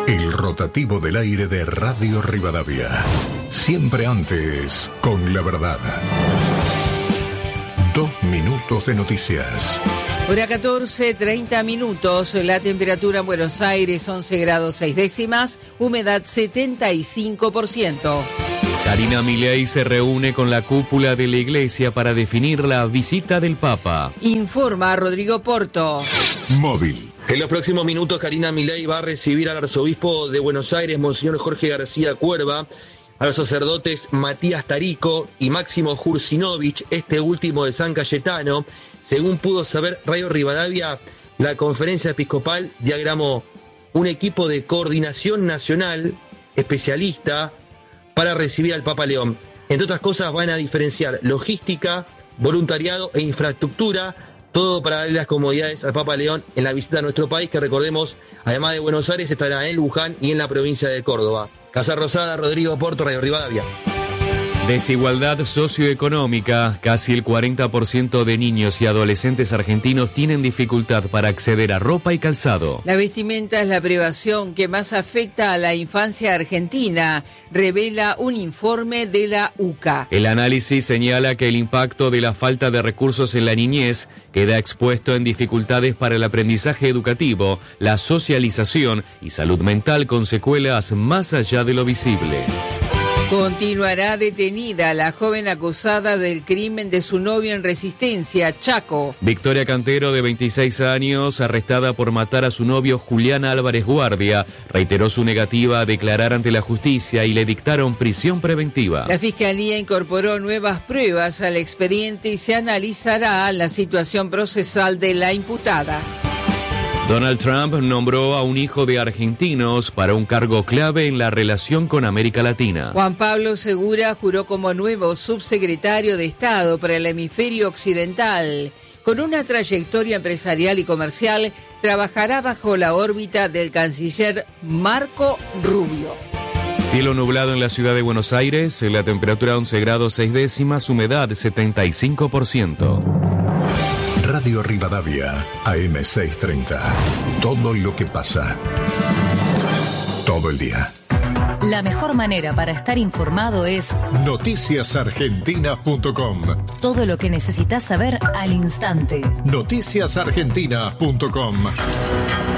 El rotativo del aire de Radio Rivadavia. Siempre antes, con la verdad. 2 minutos de noticias. Hora 14:30 minutos. La temperatura en Buenos Aires 11 grados 6 décimas, humedad 75%. Karina Milei se reúne con la cúpula de la iglesia para definir la visita del Papa. Informa Rodrigo Porto. Móvil. En los próximos minutos, Karina Milei va a recibir al arzobispo de Buenos Aires, Monseñor Jorge García Cuerva, a los sacerdotes Matías Tarico y Máximo Jursinovich, este último de San Cayetano. Según pudo saber Radio Rivadavia, la conferencia episcopal diagramó un equipo de coordinación nacional especialista para recibir al Papa León. Entre otras cosas, van a diferenciar logística, voluntariado e infraestructura, todo para darle las comodidades al Papa León en la visita a nuestro país, que recordemos, además de Buenos Aires, estará en Luján y en la provincia de Córdoba. Casa Rosada, Rodrigo Porto, Radio Rivadavia. Desigualdad socioeconómica. Casi el 40% de niños y adolescentes argentinos tienen dificultad para acceder a ropa y calzado. La vestimenta es la privación que más afecta a la infancia argentina, revela un informe de la UCA. El análisis señala que el impacto de la falta de recursos en la niñez queda expuesto en dificultades para el aprendizaje educativo, la socialización y salud mental con secuelas más allá de lo visible. Continuará detenida la joven acusada del crimen de su novio en Resistencia, Chaco. Victoria Cantero, de 26 años, arrestada por matar a su novio Julián Álvarez Guardia, reiteró su negativa a declarar ante la justicia y le dictaron prisión preventiva. La Fiscalía incorporó nuevas pruebas al expediente y se analizará la situación procesal de la imputada. Donald Trump nombró a un hijo de argentinos para un cargo clave en la relación con América Latina. Juan Pablo Segura juró como nuevo subsecretario de Estado para el hemisferio occidental. Con una trayectoria empresarial y comercial, trabajará bajo la órbita del canciller Marco Rubio. Cielo nublado en la ciudad de Buenos Aires, la temperatura 11 grados 6 décimas, humedad 75%. Radio Rivadavia, AM 630. Todo lo que pasa. Todo el día. La mejor manera para estar informado es noticiasargentinas.com. Todo lo que necesitas saber al instante. Noticiasargentinas.com.